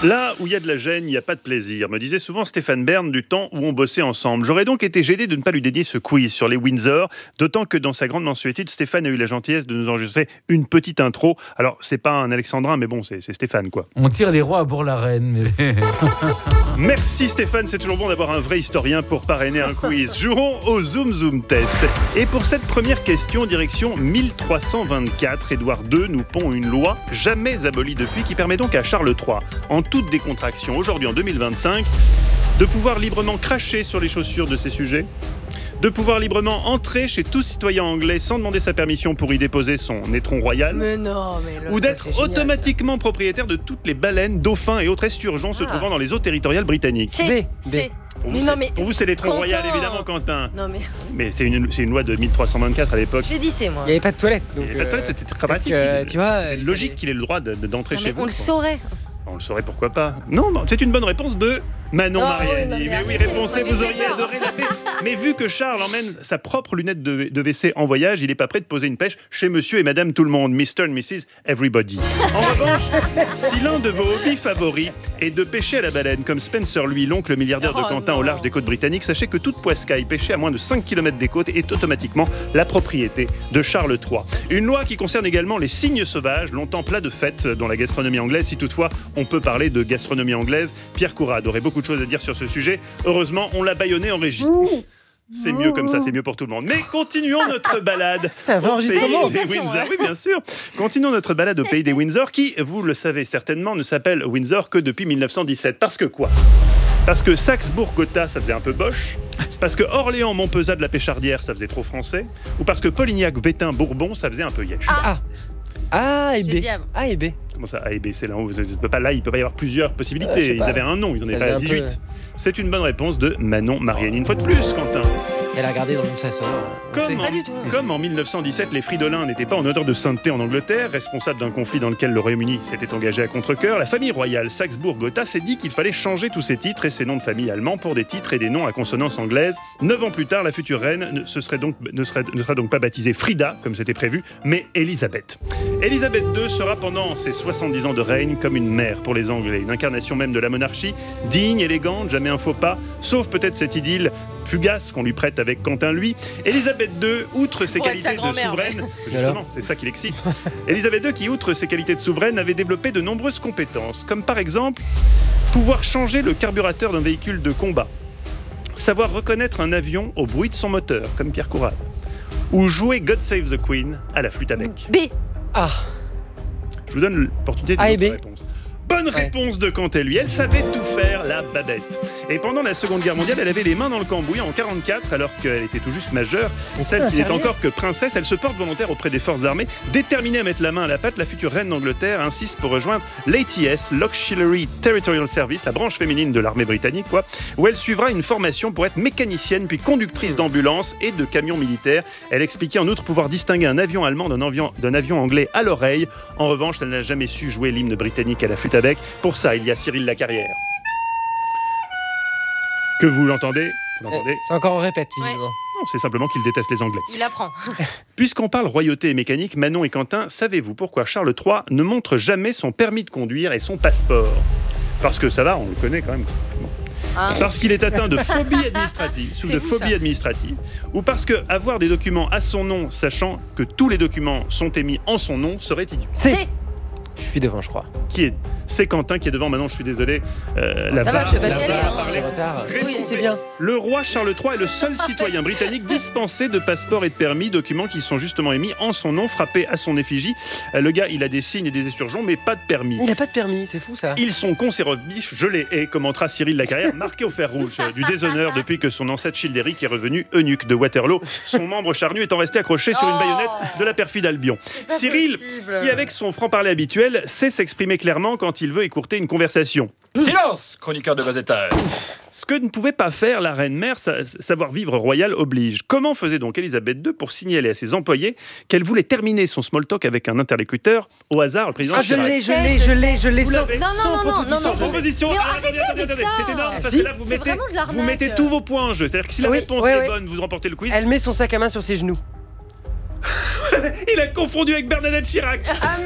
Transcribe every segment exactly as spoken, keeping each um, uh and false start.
Là où il y a de la gêne, il n'y a pas de plaisir, me disait souvent Stéphane Bern du temps où on bossait ensemble. J'aurais donc été gêné de ne pas lui dédier ce quiz sur les Windsor, d'autant que dans sa grande mensuétude, Stéphane a eu la gentillesse de nous enregistrer une petite intro. Alors, c'est pas un alexandrin, mais bon, c'est, c'est Stéphane, quoi. On tire les rois à Bourg-la-Reine. Mais... Merci Stéphane, c'est toujours bon d'avoir un vrai historien pour parrainer un quiz. Jouons au Zoom Zoom Test. Et pour cette première question, direction mille trois cent vingt-quatre, Édouard deux nous pond une loi, jamais abolie depuis, qui permet donc à Charles trois, en toute décontraction, aujourd'hui en deux mille vingt-cinq, de pouvoir librement cracher sur les chaussures de ses sujets, de pouvoir librement entrer chez tout citoyen anglais sans demander sa permission pour y déposer son étron royal, mais non, mais là, ou d'être c'est génial, automatiquement ça. propriétaire de toutes les baleines, dauphins et autres esturgeons ah. se trouvant dans les eaux territoriales britanniques. C'est, c'est. Pour vous, mais non, mais pour vous, c'est l'étron Quentin. royal, évidemment, Quentin. Non, mais... Mais c'est une, c'est une loi de mille trois cent vingt-quatre à l'époque. J'ai dit c'est, moi. Il n'y avait pas de toilette. Donc Il n'y avait pas de toilette, c'était très pratique. Euh, tu vois, c'est logique qu'il ait le droit de, de, d'entrer non, chez mais vous. on le saurait. On le saurait, pourquoi pas. Non, non, c'est une bonne réponse de Manon oh, Mariani. Oui, non, mais, mais oui, répondez, vous auriez adoré la paix. Mais vu que Charles emmène sa propre lunette de, de W C en voyage, il n'est pas prêt de poser une pêche chez monsieur et madame tout le monde, mister and missus Everybody. En revanche, si l'un de vos hobbies favoris est de pêcher à la baleine, comme Spencer, lui, l'oncle milliardaire de oh, Quentin non. au large des côtes britanniques, sachez que toute poiscaille pêchée à moins de cinq kilomètres des côtes est automatiquement la propriété de Charles trois. Une loi qui concerne également les cygnes sauvages, longtemps plats de fête dans la gastronomie anglaise, si toutefois on peut parler de gastronomie anglaise. Pierre Courade aurait beaucoup de choses à dire sur ce sujet. Heureusement, on l'a bâillonné en régie. C'est mieux comme ça, c'est mieux pour tout le monde. Mais continuons notre balade. Ça va enregistrement. Des Windsor. Oui, bien sûr. Continuons notre balade au pays des Windsor, qui, vous le savez certainement, ne s'appelle Windsor que depuis mille neuf cent dix-sept. Parce que quoi ? Parce que Saxe-Bourg-Gotha, ça faisait un peu Bosch. Parce que Orléans-Montpezat de la Péchardière, ça faisait trop français. Ou parce que Polignac-Vétin-Bourbon, ça faisait un peu Yesh. Ah. A et J'ai B. dit A. A et B. Comment ça, A et B, c'est là où vous ne peut pas là, il peut pas y avoir plusieurs possibilités. Euh, Ils pas. avaient un nom, ils en Ça avaient pas faisait un dix-huit. peu- C'est une bonne réponse de Manon Mariani. Une fois de plus, Quentin. Elle a regardé dans où ça sort. on Comme sait. en, Pas du tout. comme en mille neuf cent dix-sept, les Fridolins n'étaient pas en odeur de sainteté en Angleterre, responsables d'un conflit dans lequel le Royaume-Uni s'était engagé à contre-cœur, la famille royale Saxe-Bourg-Gotha s'est dit qu'il fallait changer tous ses titres et ses noms de famille allemands pour des titres et des noms à consonance anglaise. Neuf ans plus tard, la future reine ne, se serait donc, ne, serait, ne sera donc pas baptisée Frida, comme c'était prévu, mais Élisabeth. Élisabeth deux sera pendant ses soixante-dix ans de règne comme une mère pour les Anglais, une incarnation même de la monarchie, digne, élégante, jamais un faux pas, sauf peut-être cette idylle fugace qu'on lui prête avec Quentin, lui. Élisabeth deux, outre ses Pour être sa qualités de grand-mère, souveraine, justement, c'est ça qui l'excite. Élisabeth deux, qui outre ses qualités de souveraine, avait développé de nombreuses compétences, comme par exemple pouvoir changer le carburateur d'un véhicule de combat, savoir reconnaître un avion au bruit de son moteur, comme Pierre Courade, ou jouer God Save the Queen à la flûte à bec. B. Ah. Je vous donne l'opportunité de A et votre B. réponse. Bonne Ouais. réponse de Quentin, lui. Elle savait tout faire, la babette. Et pendant la Seconde Guerre mondiale, elle avait les mains dans le cambouis en quarante-quatre, alors qu'elle était tout juste majeure. Mais Celle c'est qui n'est infirmière. encore que princesse, elle se porte volontaire auprès des forces armées. Déterminée à mettre la main à la pâte, la future reine d'Angleterre insiste pour rejoindre l'A T S, l'Auxiliary Territorial Service, la branche féminine de l'armée britannique, quoi, où elle suivra une formation pour être mécanicienne, puis conductrice d'ambulance et de camions militaires. Elle expliquait en outre pouvoir distinguer un avion allemand d'un avion, d'un avion anglais à l'oreille. En revanche, elle n'a jamais su jouer l'hymne britannique à la flûte à bec. Pour ça, il y a Cyril Lacarrière. Que vous l'entendez Vous l'entendez Eh, C'est encore en répète, Ouais. visiblement. Non, c'est simplement qu'il déteste les Anglais. Il apprend. Puisqu'on parle royauté et mécanique, Manon et Quentin, savez-vous pourquoi Charles trois ne montre jamais son permis de conduire et son passeport ? Parce que ça va, on le connaît quand même. Bon. Ah. Parce qu'il est atteint de phobie administrative, sous C'est de vous, phobie ça. administrative, ou parce que avoir des documents à son nom, sachant que tous les documents sont émis en son nom, serait idiot. C'est. C. Je suis devant, je crois. Qui est C'est Quentin qui est devant. Maintenant, je suis désolé. Euh, Bon, la ça va, V A R, je vais pas la chialer, V A R a hein. parlé. C'est retard. Répondez. Oui, c'est bien. Le roi Charles trois est le seul citoyen britannique dispensé de passeport et de permis, documents qui sont justement émis en son nom, frappés à son effigie. Euh, Le gars, il a des signes et des esturgeons, mais pas de permis. Il a pas de permis, c'est fou ça. Ils sont conservatifs, je les hais, commentera Cyril Lacarrière, marqué au fer rouge euh, du déshonneur depuis que son ancêtre Childéric est revenu eunuque de Waterloo, son membre charnu étant resté accroché sur une Oh. baïonnette de la perfide Albion. pas Cyril, possible. qui avec son franc-parler habituel, sait s'exprimer clairement quand il veut écourter une conversation. Silence, chroniqueur de bas étage. Ce que ne pouvait pas faire la reine-mère, sa- savoir-vivre royal oblige. Comment faisait donc Élisabeth deux pour signaler à ses employés qu'elle voulait terminer son small talk avec un interlocuteur au hasard, le président Ah, je Chirac. l'ai, je l'ai, je l'ai, je l'ai. Vous sans- l'avez Non, non, sans non, non, proposition. non, Sans mais- proposition. mais Ah, arrêtez attendez, attendez, avec attendez, ça. c'est énorme, Ah, parce si. que là, vous C'est mettez, vraiment de l'arnaque. vous mettez tous vos points en jeu. C'est-à-dire que si la Oui, réponse oui, est oui. bonne, vous remportez le quiz. Elle met son sac à main sur ses genoux. Il a confondu avec Bernadette Chirac. Ah merde.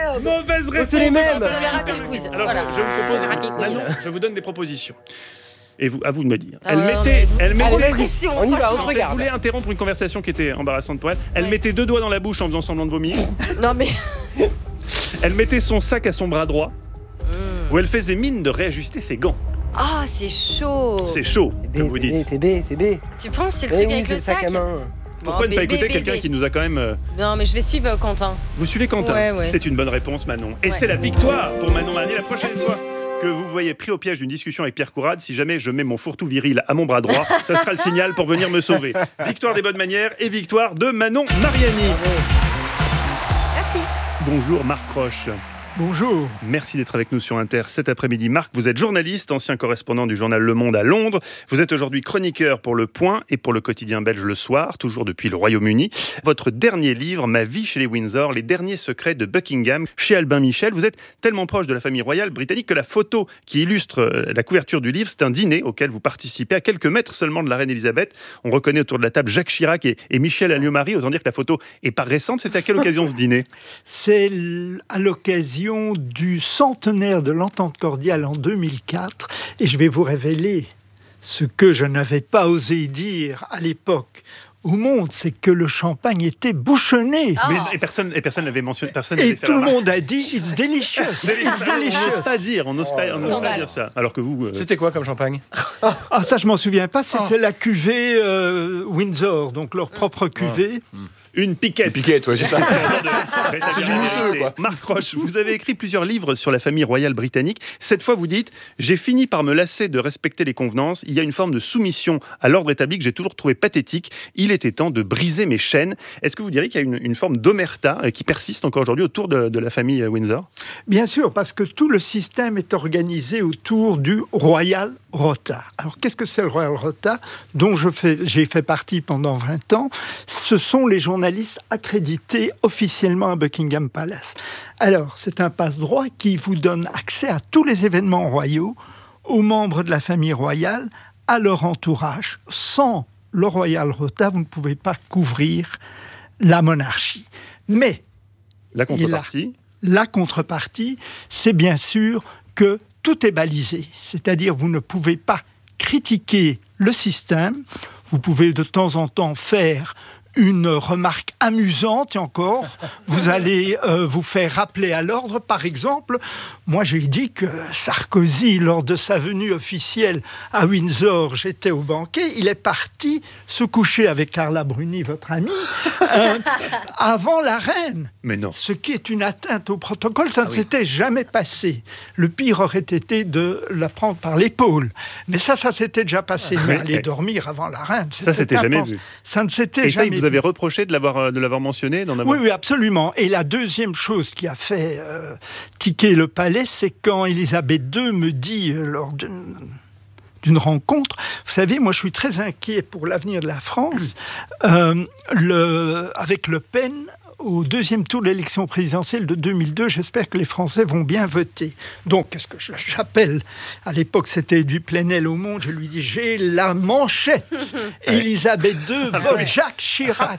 merde. Mauvaise Oh, réponse. c'est les mêmes. Vous avez raté le quiz. Alors, Voilà. je, je vous propose, Raté le quiz. Manon, je vous donne des propositions. Et vous, à vous de me dire. Ah Elle ouais, mettait, non, mais- elle Ah, mettait, pression, On y va, on franchement. te regarde. elle voulait interrompre une conversation qui était embarrassante pour elle. Elle Ouais. mettait deux doigts dans la bouche en faisant semblant de vomir. Non mais. Elle mettait son sac à son bras droit. Hmm. Où elle faisait mine de réajuster ses gants. Ah, c'est chaud. C'est chaud, C'est comme B, vous c'est B, dites. c'est B, c'est B. Tu penses c'est le Eh truc oui, avec c'est le sac, à main. Pourquoi Bon, ne pas bébé, écouter bébé. quelqu'un qui nous a quand même... euh, Non mais je vais suivre euh, Quentin. Vous suivez Quentin. Ouais, ouais. C'est une bonne réponse, Manon. Et Ouais. c'est la victoire pour Manon Marnier. La prochaine fois que vous voyez pris au piège d'une discussion avec Pierre Courade, si jamais je mets mon fourre-tout viril à mon bras droit, ça sera le signal pour venir me sauver. Victoire des bonnes manières et victoire de Manon Mariani. Merci. Bonjour Marc Roche. Bonjour. Merci d'être avec nous sur Inter cet après-midi. Marc, vous êtes journaliste, ancien correspondant du journal Le Monde à Londres. Vous êtes aujourd'hui chroniqueur pour Le Point et pour le quotidien belge Le Soir, toujours depuis le Royaume-Uni. Votre dernier livre, Ma vie chez les Windsor, les derniers secrets de Buckingham, chez Albin Michel. Vous êtes tellement proche de la famille royale britannique que la photo qui illustre la couverture du livre, c'est un dîner auquel vous participez à quelques mètres seulement de la reine Elisabeth. On reconnaît autour de la table Jacques Chirac et, et Michel Alliot-Marie. Autant dire que la photo est pas récente. C'était à quelle occasion ce dîner ? C'est l- à l'occasion du centenaire de l'entente cordiale en deux mille quatre et je vais vous révéler ce que je n'avais pas osé dire à l'époque au monde, c'est que le champagne était bouchonné. Ah. Mais, et personne et personne n'avait mentionné, personne Et n'avait fait tout la le remarque. monde a dit « It's delicious, it's On n'ose delicious pas dire, on n'ose pas, on n'ose pas Scandale. dire ça. Alors que vous, euh, C'était quoi comme champagne ?» Ah ça, je m'en souviens pas, c'était la cuvée euh, Windsor, donc leur propre cuvée. une piquette. Piquette, ouais, c'est ça. C'est du mousseux, quoi. Marc Roche, vous avez écrit plusieurs livres sur la famille royale britannique. Cette fois, vous dites « J'ai fini par me lasser de respecter les convenances. Il y a une forme de soumission à l'ordre établi que j'ai toujours trouvé pathétique. Il était temps de briser mes chaînes. » Est-ce que vous diriez qu'il y a une, une forme d'omerta euh, qui persiste encore aujourd'hui autour de, de la famille euh, Windsor ? Bien sûr, parce que tout le système est organisé autour du Royal Rota. Alors, qu'est-ce que c'est le Royal Rota, dont je fais, j'ai fait partie pendant vingt ans? Ce sont les journalistes accrédités officiellement à Buckingham Palace. Alors, c'est un passe-droit qui vous donne accès à tous les événements royaux, aux membres de la famille royale, à leur entourage. Sans le Royal Rota, vous ne pouvez pas couvrir la monarchie. Mais La contrepartie ? la contrepartie, c'est bien sûr que tout est balisé. C'est-à-dire, vous ne pouvez pas critiquer le système. Vous pouvez de temps en temps faire une remarque amusante, et encore, vous allez euh, vous faire rappeler à l'ordre. Par exemple, moi j'ai dit que Sarkozy, lors de sa venue officielle à Windsor, j'étais au banquet, il est parti se coucher avec Carla Bruni, votre amie, euh, avant la reine. Mais non. Ce qui est une atteinte au protocole, ça ne s'était jamais passé. Le pire aurait été de la prendre par l'épaule. Mais ça, ça s'était déjà passé. Mais Ouais, aller ouais. dormir avant la reine, Ça, c'était jamais impensable. vu. Ça ne s'était Et ça, jamais il vous avez reproché de l'avoir, euh, de l'avoir mentionné, d'en avoir... oui, oui, absolument. Et la deuxième chose qui a fait euh, tiquer le palais, c'est quand Élisabeth deux me dit, euh, lors d'une, d'une rencontre, vous savez, moi je suis très inquiet pour l'avenir de la France, euh, le, avec Le Pen, au deuxième tour de l'élection présidentielle de deux mille deux, j'espère que les Français vont bien voter. Donc, qu'est-ce que je- j'appelle, à l'époque c'était du Plenel au Monde, je lui dis, j'ai la manchette, Élisabeth deux vote Jacques Chirac.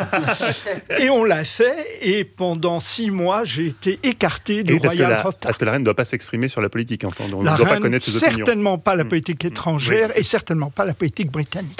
Et on l'a fait, et pendant six mois, j'ai été écarté du Et parce, que Royal la, Rota. parce que la reine ne doit pas s'exprimer sur la politique, enfin, on ne La doit pas reine, connaître ses opinions. certainement pas la politique étrangère, Oui. et certainement pas la politique britannique.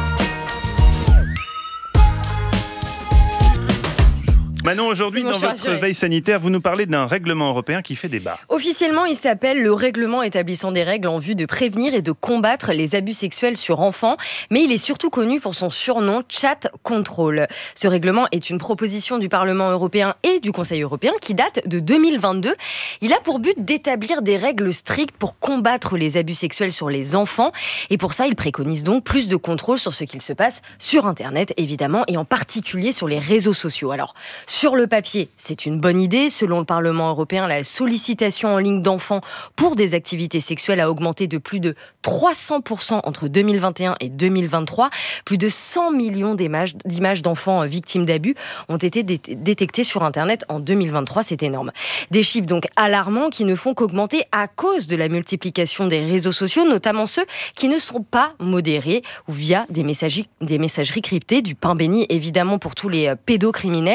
Manon, aujourd'hui, C'est bon, dans je suis votre rassurée. veille sanitaire, vous nous parlez d'un règlement européen qui fait débat. Officiellement, il s'appelle le règlement établissant des règles en vue de prévenir et de combattre les abus sexuels sur enfants, mais il est surtout connu pour son surnom Chat Control. Ce règlement est une proposition du Parlement européen et du Conseil européen qui date de deux mille vingt-deux. Il a pour but d'établir des règles strictes pour combattre les abus sexuels sur les enfants, et pour ça, il préconise donc plus de contrôle sur ce qu'il se passe sur Internet, évidemment, et en particulier sur les réseaux sociaux. Alors, sur le papier, c'est une bonne idée. Selon le Parlement européen, la sollicitation en ligne d'enfants pour des activités sexuelles a augmenté de plus de trois cents pour cent entre deux mille vingt et un et deux mille vingt-trois. Plus de cent millions d'images, d'images d'enfants victimes d'abus ont été dé- détectées sur Internet en deux mille vingt-trois. C'est énorme. Des chiffres donc alarmants qui ne font qu'augmenter à cause de la multiplication des réseaux sociaux, notamment ceux qui ne sont pas modérés ou via des messageries, des messageries cryptées, du pain béni évidemment pour tous les euh, pédocriminels.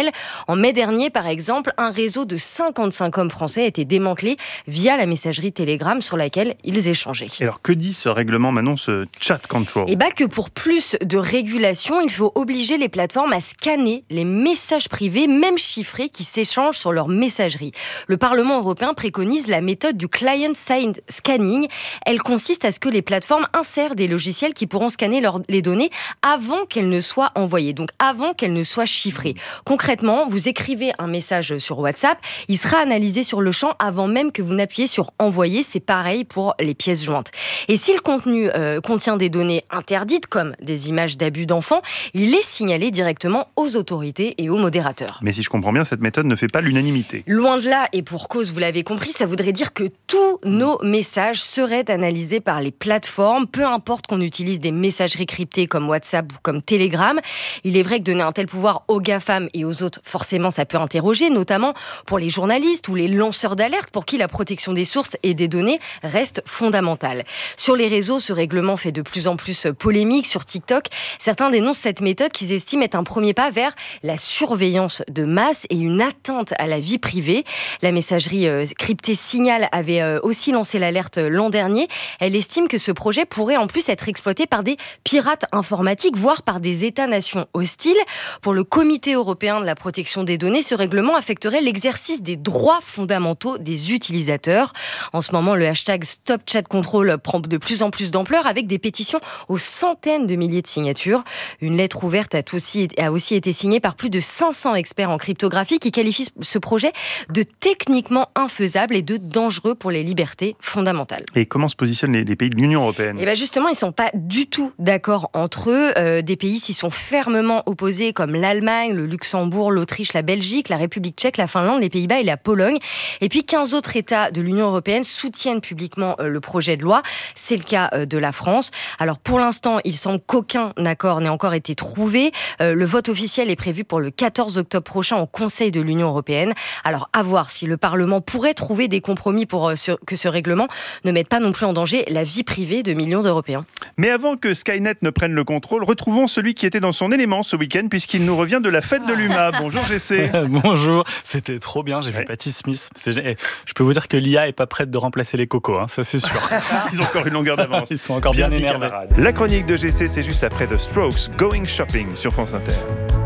En mai dernier, par exemple, un réseau de cinquante-cinq hommes français a été démantelé via la messagerie Telegram sur laquelle ils échangeaient. Et alors, que dit ce règlement, Manon, ce chat control ? Eh bien que pour plus de régulation, il faut obliger les plateformes à scanner les messages privés, même chiffrés, qui s'échangent sur leur messagerie. Le Parlement européen préconise la méthode du client-side scanning. Elle consiste à ce que les plateformes insèrent des logiciels qui pourront scanner leur, les données avant qu'elles ne soient envoyées, donc avant qu'elles ne soient chiffrées. Concrètement, vous écrivez un message sur WhatsApp, il sera analysé sur le champ avant même que vous n'appuyez sur envoyer. C'est pareil pour les pièces jointes. Et si le contenu euh, contient des données interdites, comme des images d'abus d'enfants, il est signalé directement aux autorités et aux modérateurs. Mais si je comprends bien, cette méthode ne fait pas l'unanimité. Loin de là, et pour cause, vous l'avez compris, ça voudrait dire que tous nos messages seraient analysés par les plateformes, peu importe qu'on utilise des messageries cryptées comme WhatsApp ou comme Telegram. Il est vrai que donner un tel pouvoir aux GAFAM et aux autres, forcément, ça peut interroger, notamment pour les journalistes ou les lanceurs d'alerte, pour qui la protection des sources et des données reste fondamentale. Sur les réseaux, ce règlement fait de plus en plus polémique. Sur TikTok, certains dénoncent cette méthode qu'ils estiment être un premier pas vers la surveillance de masse et une atteinte à la vie privée. La messagerie euh, cryptée Signal avait euh, aussi lancé l'alerte l'an dernier. Elle estime que ce projet pourrait en plus être exploité par des pirates informatiques, voire par des États-nations hostiles. Pour le Comité européen de la protection des données, ce règlement affecterait l'exercice des droits fondamentaux des utilisateurs. En ce moment, le hashtag Stop Chat Control prend de plus en plus d'ampleur avec des pétitions aux centaines de milliers de signatures. Une lettre ouverte a aussi, a aussi été signée par plus de cinq cents experts en cryptographie qui qualifient ce projet de techniquement infaisable et de dangereux pour les libertés fondamentales. Et comment se positionnent les, les pays de l'Union européenne ? Et bien justement, ils ne sont pas du tout d'accord entre eux. Euh, des pays s'y sont fermement opposés comme l'Allemagne, le Luxembourg, l'Autriche, la Belgique, la République tchèque, la Finlande, les Pays-Bas et la Pologne. Et puis quinze autres États de l'Union européenne soutiennent publiquement euh, le projet de loi. C'est le cas euh, de la France. Alors pour l'instant, il semble qu'aucun accord n'ait encore été trouvé. Euh, le vote officiel est prévu pour le quatorze octobre prochain au Conseil de l'Union européenne. Alors à voir si le Parlement pourrait trouver des compromis pour euh, ce, que ce règlement ne mette pas non plus en danger la vie privée de millions d'Européens. Mais avant que Skynet ne prenne le contrôle, retrouvons celui qui était dans son élément ce week-end puisqu'il nous revient de la fête de l'U M A. Bonjour G C. Bonjour, c'était trop bien, j'ai ouais. vu Patti Smith. C'est... Je peux vous dire que l'I A est pas prête de remplacer les cocos, hein, ça c'est sûr. Ils ont encore une longueur d'avance. Ils sont encore bien, bien énervés. La chronique de G C, c'est juste après The Strokes, Going Shopping sur France Inter.